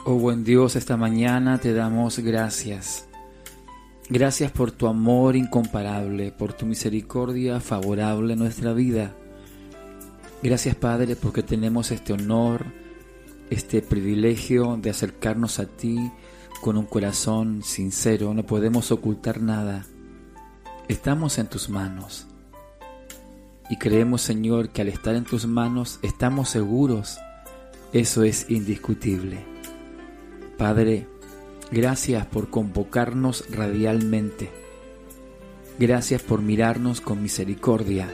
Oh buen Dios, esta mañana te damos gracias. Gracias por tu amor incomparable, por tu misericordia favorable en nuestra vida. Gracias, Padre, porque tenemos este honor, este privilegio de acercarnos a ti con un corazón sincero. No podemos ocultar nada. Estamos en tus manos. Y creemos, Señor, que al estar en tus manos estamos seguros. Eso es indiscutible. Padre, gracias por convocarnos radialmente. Gracias por mirarnos con misericordia.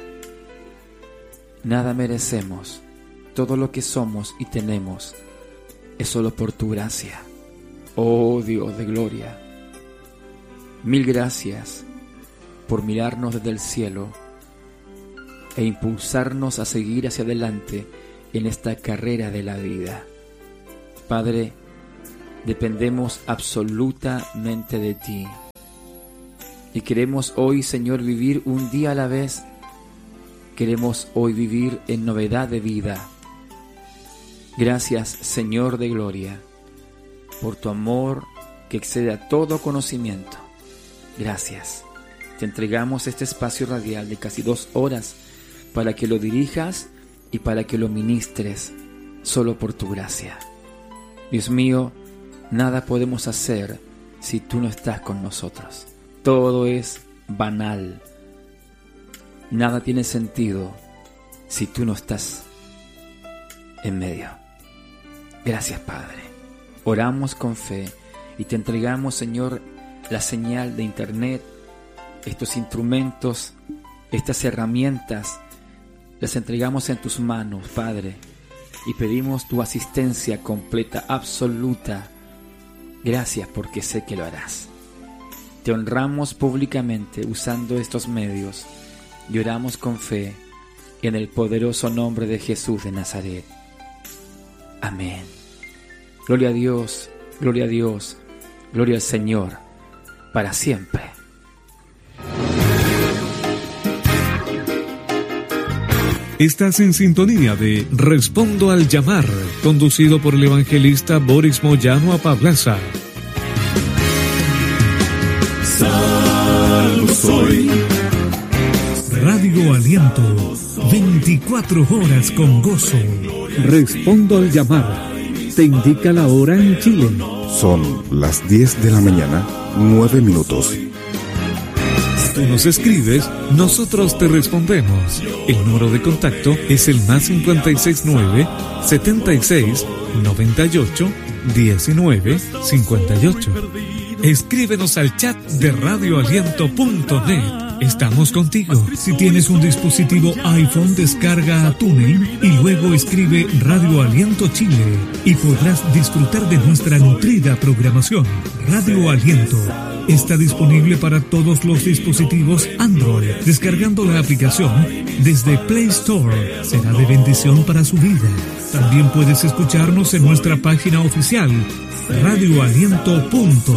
Nada merecemos. Todo lo que somos y tenemos es solo por tu gracia. Oh Dios de gloria. Mil gracias por mirarnos desde el cielo e impulsarnos a seguir hacia adelante en esta carrera de la vida. Padre, dependemos absolutamente de ti. Y queremos hoy, Señor, vivir un día a la vez. Queremos hoy vivir en novedad de vida. Gracias, Señor de gloria, por tu amor que excede a todo conocimiento. Gracias. Te entregamos este espacio radial de casi 2 horas para que lo dirijas y para que lo ministres solo por tu gracia. Dios mío, nada podemos hacer si tú no estás con nosotros. Todo es banal. Nada tiene sentido si tú no estás en medio. Gracias, Padre. Oramos con fe y te entregamos, Señor, la señal de internet, estos instrumentos, estas herramientas, las entregamos en tus manos, Padre, y pedimos tu asistencia completa, absoluta. Gracias, porque sé que lo harás. Te honramos públicamente usando estos medios y oramos con fe en el poderoso nombre de Jesús de Nazaret. Amén. Gloria a Dios, gloria a Dios, gloria al Señor, para siempre. Estás en sintonía de Respondo al Llamar, conducido por el evangelista Boris Moyano Apablaza. Salvo soy. Radio Aliento, 24 horas con gozo. Respondo al Llamar. Te indica la hora en Chile. Son las 10 de la mañana, 9 minutos. Tú nos escribes, nosotros te respondemos. El número de contacto es el +569 76 98 19 58. Escríbenos al chat de radioaliento.net. Estamos contigo. Si tienes un dispositivo iPhone, descarga TuneIn y luego escribe Radio Aliento Chile y podrás disfrutar de nuestra nutrida programación. Radio Aliento está disponible para todos los dispositivos Android. Descargando la aplicación desde Play Store será de bendición para su vida. También puedes escucharnos en nuestra página oficial radioaliento.net.